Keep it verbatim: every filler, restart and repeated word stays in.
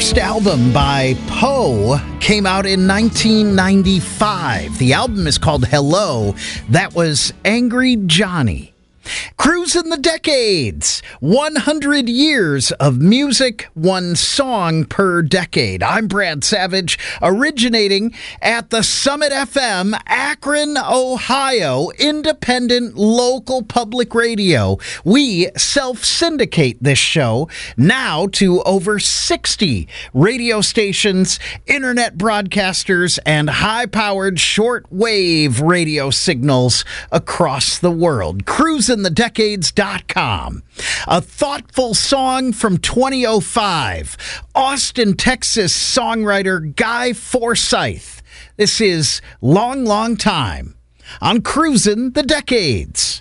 first album by Poe came out in nineteen ninety-five. The album is called Hello. That was Angry Johnny. Cruising the Decades, one hundred years of music, one song per decade. I'm Brad Savage, originating at the Summit F M, Akron, Ohio, independent local public radio. We self-syndicate this show now to over sixty radio stations, internet broadcasters, and high-powered shortwave radio signals across the world. Cruising the decades dot com. A thoughtful song from twenty oh five. Austin, Texas songwriter Guy Forsyth. This is Long, Long Time on Cruising the Decades.